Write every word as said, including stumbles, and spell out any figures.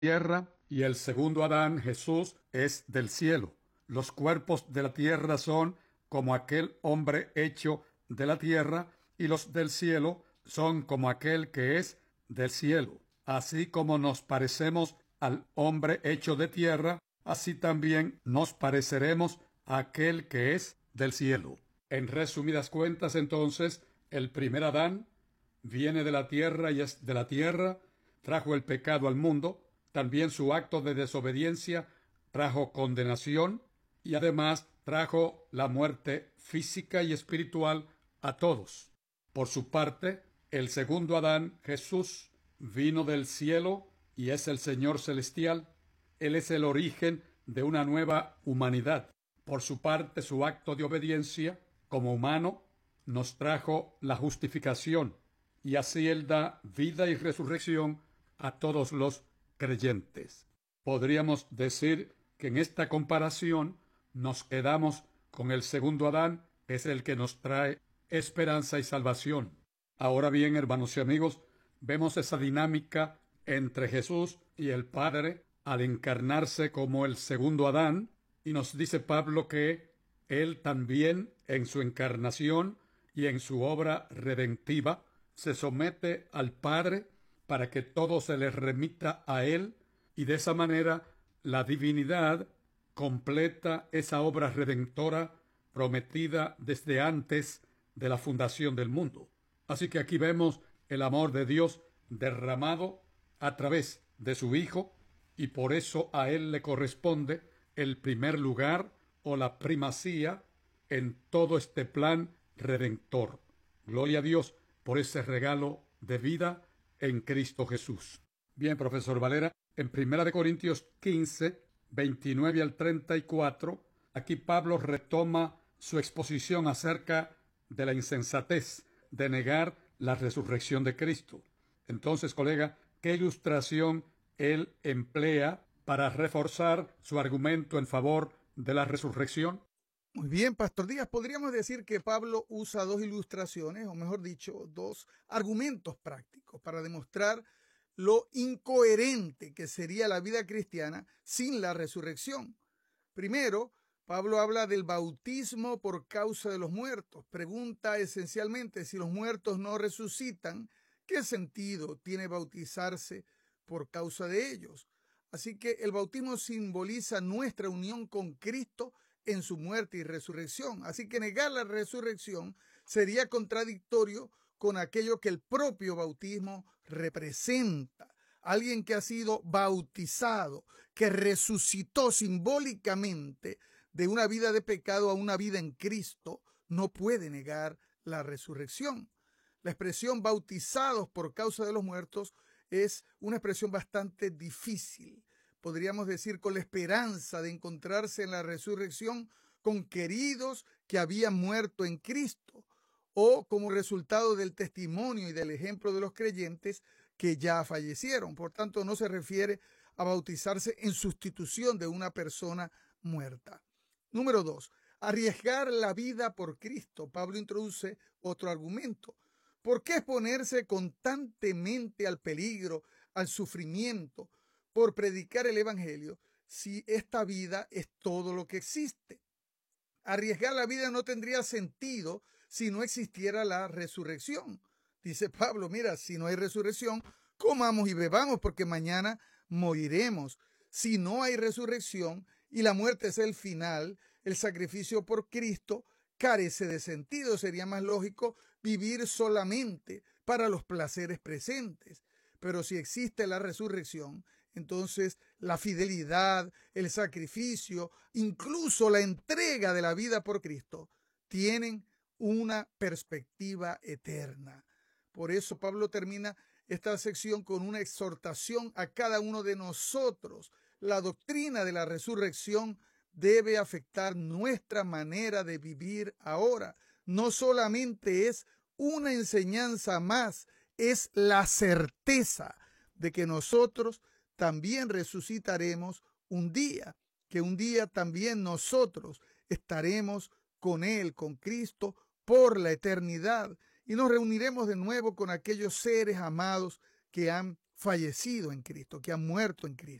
tierra y el segundo Adán, Jesús, es del cielo. Los cuerpos de la tierra son como aquel hombre hecho de la tierra, y los del cielo son como aquel que es del cielo. Así como nos parecemos al hombre hecho de tierra, así también nos pareceremos a aquel que es del cielo. En resumidas cuentas, entonces, el primer Adán viene de la tierra y es de la tierra, trajo el pecado al mundo, también su acto de desobediencia trajo condenación y además trajo la muerte física y espiritual a todos. Por su parte, el segundo Adán, Jesús, vino del cielo y es el Señor celestial. Él es el origen de una nueva humanidad. Por su parte, su acto de obediencia como humano nos trajo la justificación, y así Él da vida y resurrección a todos los creyentes. Podríamos decir que en esta comparación nos quedamos con el segundo Adán, que es el que nos trae esperanza y salvación. Ahora bien, hermanos y amigos, vemos esa dinámica entre Jesús y el Padre al encarnarse como el segundo Adán, y nos dice Pablo que Él también en su encarnación y en su obra redentiva se somete al Padre para que todo se le remita a Él, y de esa manera la divinidad completa esa obra redentora prometida desde antes de la fundación del mundo. Así que aquí vemos el amor de Dios derramado a través de su Hijo, y por eso a Él le corresponde el primer lugar o la primacía en todo este plan redentor. Gloria a Dios por ese regalo de vida en Cristo Jesús. Bien, profesor Valera, en Primera de Corintios quince, veintinueve al treinta y cuatro, aquí Pablo retoma su exposición acerca de la insensatez de negar la resurrección de Cristo. Entonces, colega, ¿qué ilustración él emplea para reforzar su argumento en favor de la resurrección? Muy bien, Pastor Díaz, podríamos decir que Pablo usa dos ilustraciones, o mejor dicho, dos argumentos prácticos para demostrar lo incoherente que sería la vida cristiana sin la resurrección. Primero, Pablo habla del bautismo por causa de los muertos. Pregunta esencialmente, si los muertos no resucitan, ¿qué sentido tiene bautizarse por causa de ellos? Así que el bautismo simboliza nuestra unión con Cristo en su muerte y resurrección. Así que negar la resurrección sería contradictorio con aquello que el propio bautismo representa. Alguien que ha sido bautizado, que resucitó simbólicamente de una vida de pecado a una vida en Cristo, no puede negar la resurrección. La expresión bautizados por causa de los muertos es una expresión bastante difícil. Podríamos decir con la esperanza de encontrarse en la resurrección con queridos que habían muerto en Cristo, o como resultado del testimonio y del ejemplo de los creyentes que ya fallecieron. Por tanto, no se refiere a bautizarse en sustitución de una persona muerta. Número dos, arriesgar la vida por Cristo. Pablo introduce otro argumento. ¿Por qué exponerse constantemente al peligro, al sufrimiento, por predicar el evangelio, si esta vida es todo lo que existe? Arriesgar la vida no tendría sentido si no existiera la resurrección. Dice Pablo, mira, si no hay resurrección, comamos y bebamos porque mañana moriremos. Si no hay resurrección y la muerte es el final, el sacrificio por Cristo carece de sentido. Sería más lógico vivir solamente para los placeres presentes. Pero si existe la resurrección, entonces la fidelidad, el sacrificio, incluso la entrega de la vida por Cristo, tienen una perspectiva eterna. Por eso Pablo termina esta sección con una exhortación a cada uno de nosotros. La doctrina de la resurrección debe afectar nuestra manera de vivir ahora. No solamente es una enseñanza más, es la certeza de que nosotros también resucitaremos un día, que un día también nosotros estaremos con Él, con Cristo, por la eternidad, y nos reuniremos de nuevo con aquellos seres amados que han fallecido en Cristo, que ha muerto en Cristo.